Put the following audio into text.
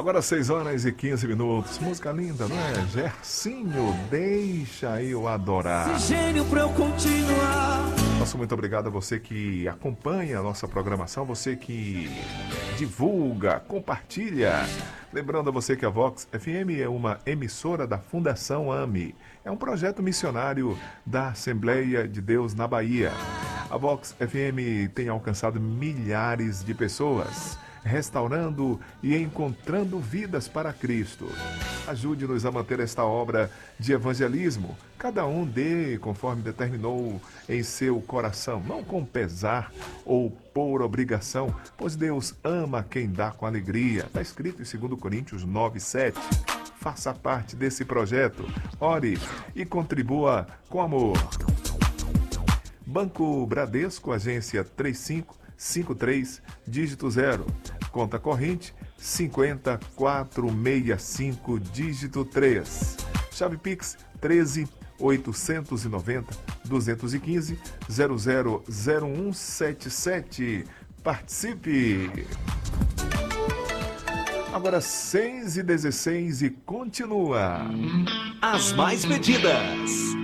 Agora 6 horas e 15 minutos. Música linda, não é? Gersinho, deixa eu adorar. Esse gênio pra eu continuar. Nosso muito obrigado a você que acompanha a nossa programação, você que divulga, compartilha. Lembrando a você que a Vox FM é uma emissora da Fundação AME. É um projeto missionário da Assembleia de Deus na Bahia. A Vox FM tem alcançado milhares de pessoas, restaurando e encontrando vidas para Cristo. Ajude-nos a manter esta obra de evangelismo. Cada um dê conforme determinou em seu coração, não com pesar ou por obrigação, pois Deus ama quem dá com alegria. Está escrito em 2 Coríntios 9:7. Faça parte desse projeto, ore e contribua com amor. Banco Bradesco, agência 3553, dígito 0. Conta corrente 50465, dígito 3. Chave Pix 13 890 215 000177. Participe! Agora 6h16 e continua. As mais pedidas,